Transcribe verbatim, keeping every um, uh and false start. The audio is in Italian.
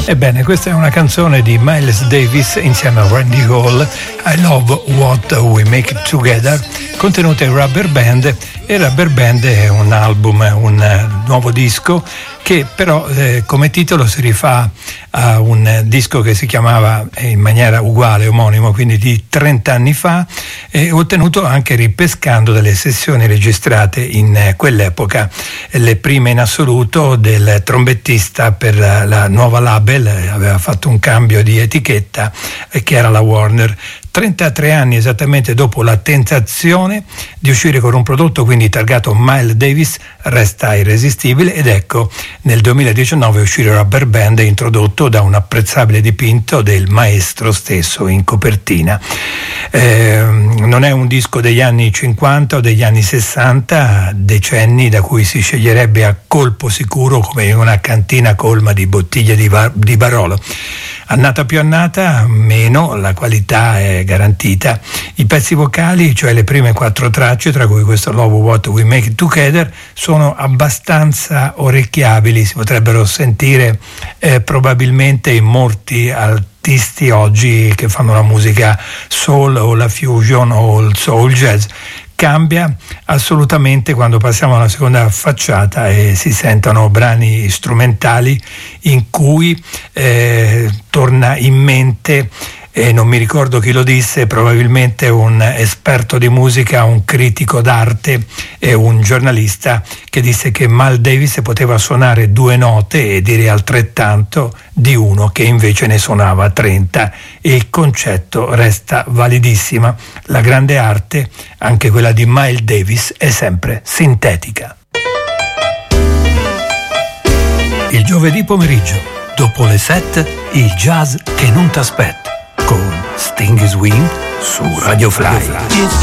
Ebbene, questa è una canzone di Miles Davis insieme a Randy Hall, I Love What We Make Together, contenuta in Rubber Band. E Rubber Band è un album, un nuovo disco che però eh, come titolo si rifà a un disco che si chiamava in maniera uguale, omonimo, quindi di trenta anni fa, e ottenuto anche ripescando delle sessioni registrate in eh, quell'epoca, le prime in assoluto del trombettista per la, la nuova label, aveva fatto un cambio di etichetta eh, che era la Warner. trentatré anni esattamente dopo la tentazione di uscire con un prodotto quindi targato Miles Davis, resta irresistibile, ed ecco nel duemiladiciannove uscire Rubber Band, introdotto da un apprezzabile dipinto del maestro stesso in copertina. Eh, non è un disco degli anni cinquanta o degli anni sessanta, decenni da cui si sceglierebbe a colpo sicuro come in una cantina colma di bottiglie di, bar- di Barolo. Annata più annata, meno, la qualità è garantita. I pezzi vocali, cioè le prime quattro tracce, tra cui questo Love What We Make Together, sono abbastanza orecchiabili, si potrebbero sentire eh, probabilmente in molti artisti oggi che fanno la musica soul o la fusion o il soul jazz. Cambia assolutamente quando passiamo alla seconda facciata e si sentono brani strumentali in cui eh, torna in mente, e non mi ricordo chi lo disse, probabilmente un esperto di musica, un critico d'arte e un giornalista, che disse che Miles Davis poteva suonare due note e dire altrettanto di uno che invece ne suonava trenta, e il concetto resta validissima. La grande arte, anche quella di Miles Davis, è sempre sintetica. Il giovedì pomeriggio, dopo le sette, il jazz che non t'aspetta, con Sting Swing su Radio Fly.